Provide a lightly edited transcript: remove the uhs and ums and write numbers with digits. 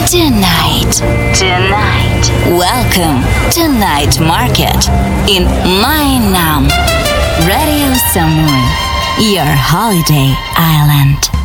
Tonight. Welcome to Night Market in Mainam. Radio Samui, your holiday island.